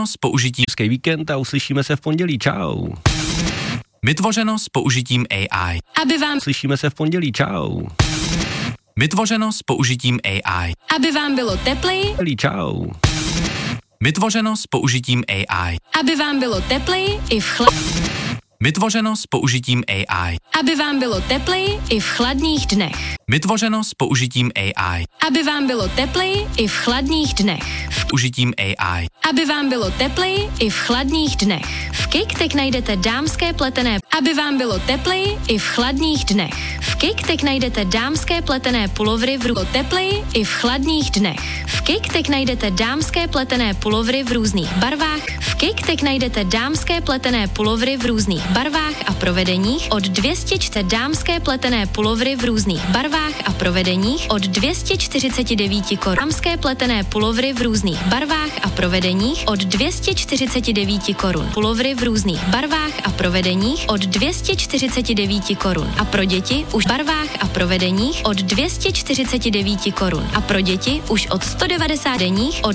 Vytvořeno s použitím hezký víkend a uslyšíme se v pondělí. Čau. Vytvořeno s použitím AI. Aby vám Slyšíme se v pondělí. Čau. Vytvořeno s použitím AI. Aby vám bylo tepleji, Čau. Vytvořeno s použitím AI. aby vám bylo tepleji i v Vytvořeno s použitím AI. aby vám bylo tepleji i v chladných dnech. Vytvořeno s použitím AI. Aby vám bylo tepleji i v chladných dnech. Použitím AI. Aby vám bylo tepleji i v chladných dnech. V Kiktek najdete dámské pletené. Aby vám bylo tepleji i v chladných dnech. V Kiktek najdete dámské pletené pulovry v tepleji i v chladných dnech. V Kiktek najdete dámské pletené pulovry v různých barvách. V Kiktek najdete dámské pletené pulovry v různých barvách a provedeních od 204 dámské pletené pulovry v různých barvách a provedeních od 249 korun. Dámské pletené pulovry v různých barvách a provedeních od 249 korun. Pulovry v různých barvách a provedeních od 249 korun. A pro děti už v barvách a provedeních od 249 korun. A pro děti už od 190 denních od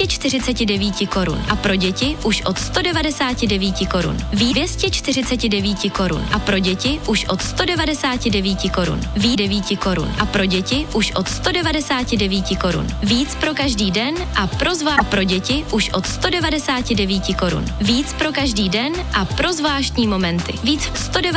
249 korun. A pro děti už od 199 korun. 249 korun. A pro děti už od 199 korun. 9 korun. A pro děti už od 199 korun. Víc pro každý den a pro děti už od 199 korun. Víc pro každý den a pro zvláštní momenty. Víc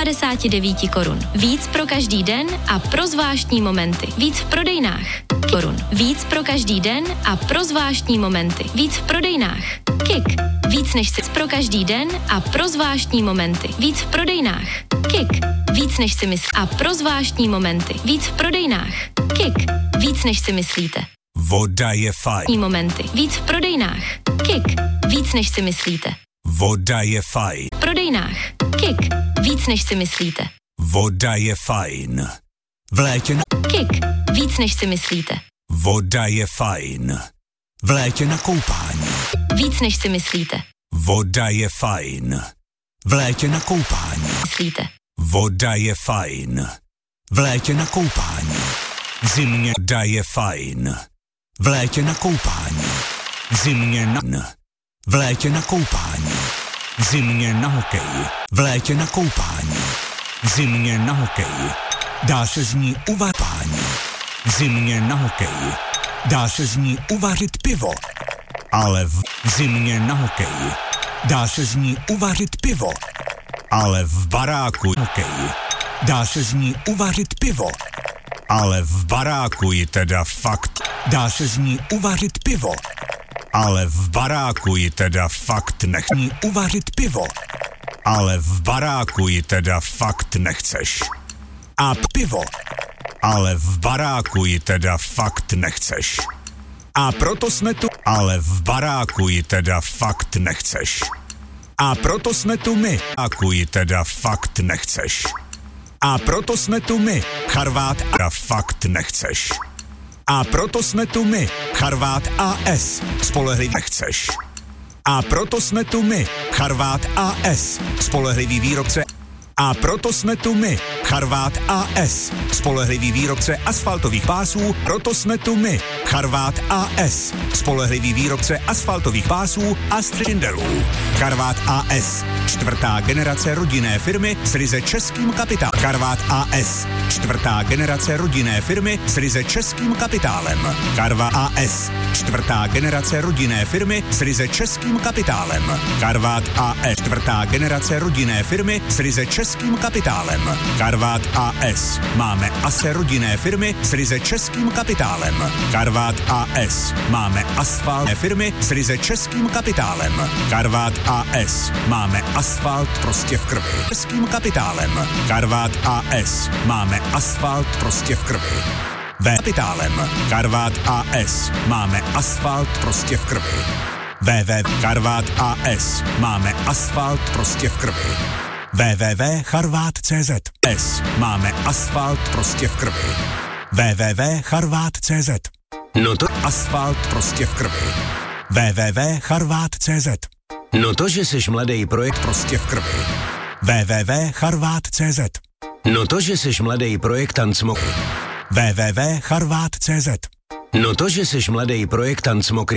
199 korun. Víc pro každý den a pro zvláštní momenty. Víc v prodejnách. Korun. Víc pro každý den a pro zvláštní momenty. Víc v prodejnách. Kik. Víc než si pro každý den a pro zvláštní momenty. Víc v prodejnách. Kik. Víc než si myslíte. A pro zvláštní momenty. Víc v prodejnách. Kik. Víc než si myslíte. Voda je fajn. Momenty. Víc v prodejnách. Kik. Víc než si myslíte. Voda je fajn. V prodejnách. Kik. Víc než si myslíte. Voda je fajn. V létě na... Kik. Víc než si myslíte. Voda je fajn. V létě na koupání. Víc než si myslíte. Voda je fajn. V létě na koupání. Myslíte. Voda je fajn. V létě na koupání. V zimě voda je fajn. V létě na koupání. V zimě na... V létě na koupání. V zimě na hokej. V létě na koupání. V zimě na hokej. Dá se z ní uvařit. V zimě na hokej. Dá se z ní uvařit pivo. Ale v zimě na hokej. Dá se z ní uvařit pivo. Ale v baráku hokej. Dá se z ní uvařit pivo. Ale v baráku ji teda fakt. Dá se z ní uvařit pivo. Ale v baráku ji teda fakt nechní uvařit pivo. Ale v baráku ji teda fakt nechceš. A pivo. Ale v baráku ji teda fakt nechceš. A proto jsme tu. Ale v baráku ji teda fakt nechceš. A proto jsme tu my. Baráku ji teda fakt nechceš. A proto jsme tu my. Charvát a fakt nechceš. A proto jsme tu my. Charvát AS. Spolehlivý nechceš. A proto jsme tu my. Charvát AS. Spolehlivý výrobce. A proto jsme tu my. Charvát AS. Spolehlivý výrobce asfaltových pásů. Proto jsme tu my. Charvát AS. Spolehlivý výrobce asfaltových pásů a střindelů. Charvát AS. 4. generace rodinné firmy s ryze českým kapitálem. Charvát AS. 4. generace rodinné firmy s ryze českým kapitálem. Charvát AS. 4. generace rodinné firmy s ryze českým kapitálem. Charvát AS. 4. generace rodinné firmy s ryze českým kapitálem. Charvát AS. Máme ASE rodinné firmy s ryze českým kapitálem. Charvát AS. Máme asfalt firmy s ryze českým kapitálem. Charvát AS. Máme asfalt prostě v krvi. Českým kapitálem. Charvát AS. Máme asfalt prostě v krvi. Kapitálem. Charvát AS. Máme asfalt prostě v krvi. Charvát AS. Máme asfalt prostě v krvi. www.charvát.cz. Máme asfalt prostě v krvi. www.charvát.cz. No to asfalt prostě v krvi. www.charvát.cz. No to, že seš mladý projekt prostě v krvi. www.charvát.cz. No to, že seš mladý projektant smokry. www.charvát.cz. No to, že seš mladý projektant smokry.